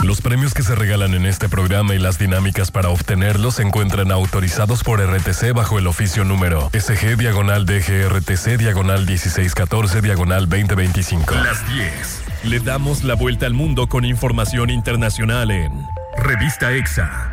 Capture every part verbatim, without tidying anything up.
Los premios que se regalan en este programa y las dinámicas para obtenerlos se encuentran autorizados por R T C bajo el oficio número S G diagonal D G R T C diagonal dieciséis catorce diagonal veinte veinticinco. Las diez. Le damos la vuelta al mundo con información internacional en Revista Exa.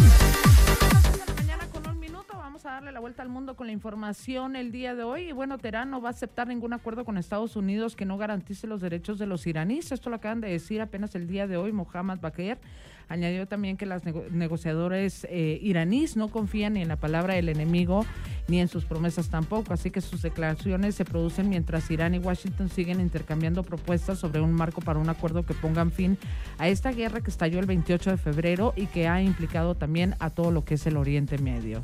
Darle la vuelta al mundo con la información el día de hoy. Y bueno, Teherán no va a aceptar ningún acuerdo con Estados Unidos que no garantice los derechos de los iraníes. Esto lo acaban de decir apenas el día de hoy. Mohammad Bagher añadió también que los nego- negociadores eh, iraníes no confían ni en la palabra del enemigo ni en sus promesas tampoco, así que sus declaraciones se producen mientras Irán y Washington siguen intercambiando propuestas sobre un marco para un acuerdo que pongan fin a esta guerra que estalló el veintiocho de febrero y que ha implicado también a todo lo que es el Oriente Medio.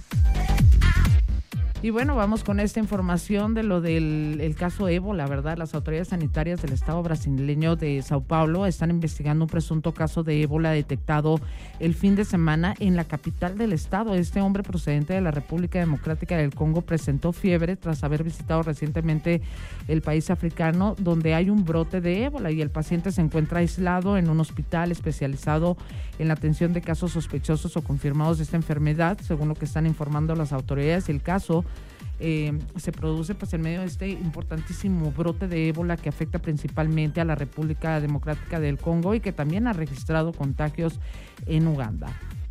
Y bueno, vamos con esta información de lo del el caso ébola, ¿verdad? Las autoridades sanitarias del estado brasileño de Sao Paulo están investigando un presunto caso de ébola detectado el fin de semana en la capital del estado. Este hombre procedente de la República Democrática del Congo presentó fiebre tras haber visitado recientemente el país africano donde hay un brote de ébola y el paciente se encuentra aislado en un hospital especializado en la atención de casos sospechosos o confirmados de esta enfermedad, según lo que están informando las autoridades. El caso Eh, se produce pues en medio de este importantísimo brote de ébola que afecta principalmente a la República Democrática del Congo y que también ha registrado contagios en Uganda.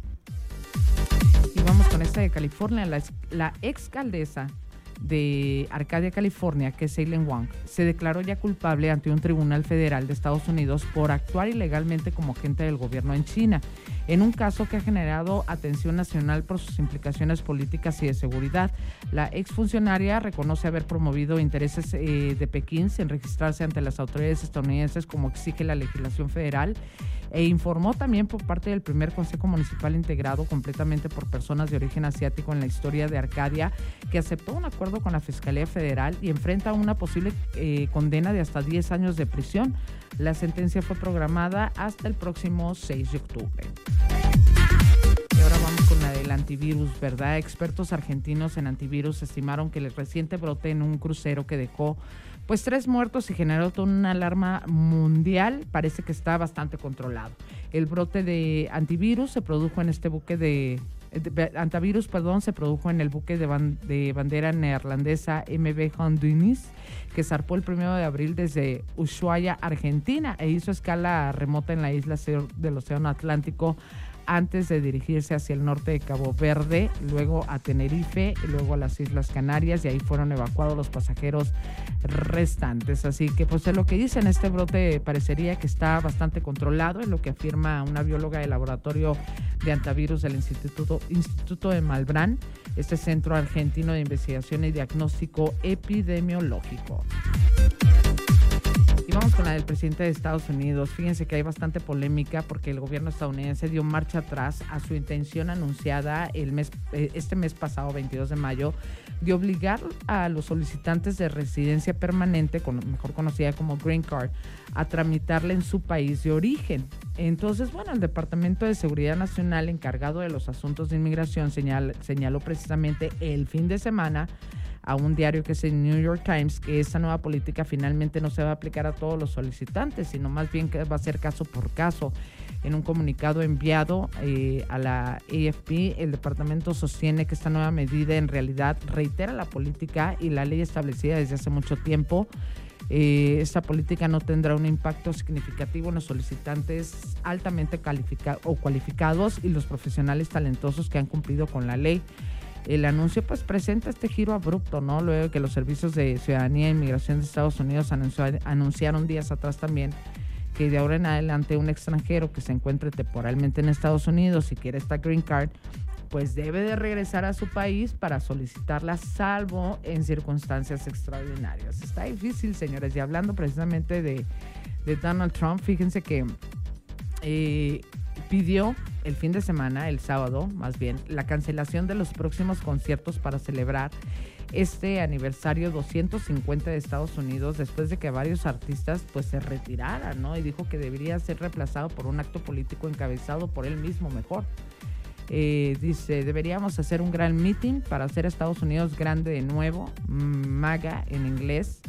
Y vamos con esta de California. La, la exalcaldesa de Arcadia, California, que es Aileen Wang, se declaró ya culpable ante un tribunal federal de Estados Unidos por actuar ilegalmente como agente del gobierno en China, en un caso que ha generado atención nacional por sus implicaciones políticas y de seguridad. La exfuncionaria reconoce haber promovido intereses eh, de Pekín sin registrarse ante las autoridades estadounidenses como exige la legislación federal e informó también por parte del primer consejo municipal integrado completamente por personas de origen asiático en la historia de Arcadia, que aceptó un acuerdo con la Fiscalía Federal y enfrenta una posible eh, condena de hasta diez años de prisión. La sentencia fue programada hasta el próximo seis de octubre. Y ahora vamos con la del antivirus, ¿verdad? Expertos argentinos en antivirus estimaron que el reciente brote en un crucero que dejó pues tres muertos y generó toda una alarma mundial parece que está bastante controlado. El brote de antivirus se produjo en este buque de, de antivirus, perdón, se produjo en el buque de, ban, de bandera neerlandesa M V Honduras, que zarpó el primero de abril desde Ushuaia, Argentina, e hizo escala remota en la isla del Océano Atlántico antes de dirigirse hacia el norte de Cabo Verde, luego a Tenerife, luego a las Islas Canarias, y ahí fueron evacuados los pasajeros restantes. Así que pues es lo que dicen, este brote parecería que está bastante controlado, es lo que afirma una bióloga del laboratorio de antivirus del Instituto, Instituto de Malbrán, este centro argentino de investigación y diagnóstico epidemiológico. Y vamos con la del presidente de Estados Unidos. Fíjense que hay bastante polémica porque el gobierno estadounidense dio marcha atrás a su intención anunciada el mes, este mes pasado, veintidós de mayo, de obligar a los solicitantes de residencia permanente, mejor conocida como Green Card, a tramitarla en su país de origen. Entonces, bueno, el Departamento de Seguridad Nacional, encargado de los asuntos de inmigración, señal, señaló precisamente el fin de semana a un diario que es el New York Times que esta nueva política finalmente no se va a aplicar a todos los solicitantes, sino más bien que va a ser caso por caso. En un comunicado enviado eh, a la A F P, el departamento sostiene que esta nueva medida en realidad reitera la política y la ley establecida desde hace mucho tiempo. Eh, esta política no tendrá un impacto significativo en los solicitantes altamente calificados o cualificados y los profesionales talentosos que han cumplido con la ley. El anuncio pues presenta este giro abrupto, ¿no? Luego de que los servicios de ciudadanía e inmigración de Estados Unidos anunció, anunciaron días atrás también que de ahora en adelante un extranjero que se encuentre temporalmente en Estados Unidos y quiere esta Green Card, pues debe de regresar a su país para solicitarla, salvo en circunstancias extraordinarias. Está difícil, señores. Y hablando precisamente de, de Donald Trump, fíjense que eh, pidió el fin de semana, el sábado más bien, la cancelación de los próximos conciertos para celebrar este aniversario doscientos cincuenta de Estados Unidos después de que varios artistas pues se retiraran, ¿no? Y dijo que debería ser reemplazado por un acto político encabezado por él mismo mejor. Eh, dice, deberíamos hacer un gran meeting para hacer a Estados Unidos grande de nuevo, MAGA en inglés,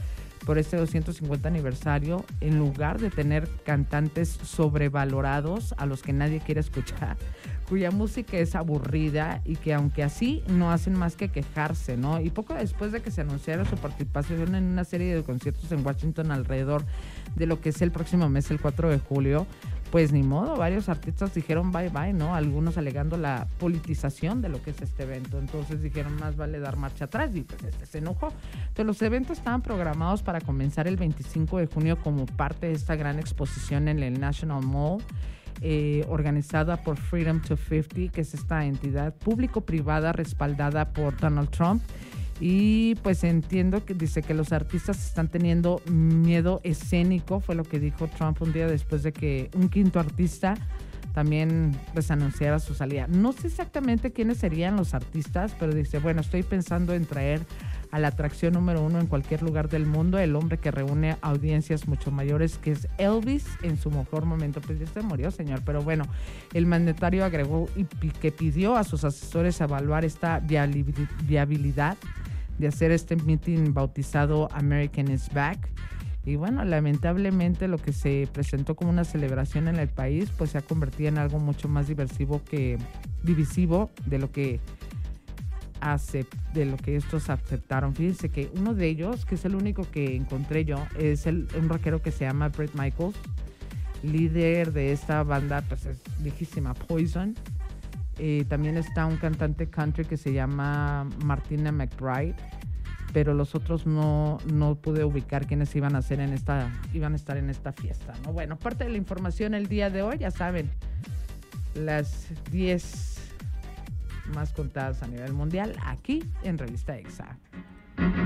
por este doscientos cincuenta aniversario, en lugar de tener cantantes sobrevalorados a los que nadie quiere escuchar, cuya música es aburrida y que aunque así no hacen más que quejarse, ¿no? Y poco después de que se anunciara su participación en una serie de conciertos en Washington alrededor de lo que es el próximo mes, el cuatro de julio, pues ni modo, varios artistas dijeron bye bye, ¿no? Algunos alegando la politización de lo que es este evento. Entonces dijeron, más vale dar marcha atrás, y pues este se enojó. Entonces los eventos estaban programados para comenzar el veinticinco de junio como parte de esta gran exposición en el National Mall, eh, organizada por Freedom to cincuenta, que es esta entidad público-privada respaldada por Donald Trump. Y pues entiendo que dice que los artistas están teniendo miedo escénico, fue lo que dijo Trump un día después de que un quinto artista también pues anunciara su salida. No sé exactamente quiénes serían los artistas, pero dice, bueno, estoy pensando en traer a la atracción número uno en cualquier lugar del mundo, el hombre que reúne audiencias mucho mayores, que es Elvis en su mejor momento. Pues ya se murió, señor, pero bueno, el mandatario agregó y que pidió a sus asesores evaluar esta viabilidad de hacer este meeting bautizado American is Back. Y bueno, lamentablemente lo que se presentó como una celebración en el país, pues se ha convertido en algo mucho más divisivo que divisivo de lo que hace, de lo que estos aceptaron. Fíjense que uno de ellos, que es el único que encontré yo, es el, un rockero que se llama Bret Michaels, líder de esta banda, pues es viejísima, Poison. Eh, también está un cantante country que se llama Martina McBride, pero los otros no, no pude ubicar quiénes iban a ser en esta, iban a estar en esta fiesta, ¿no? Bueno, parte de la información el día de hoy, ya saben, las diez más contadas a nivel mundial, aquí en Revista Exa.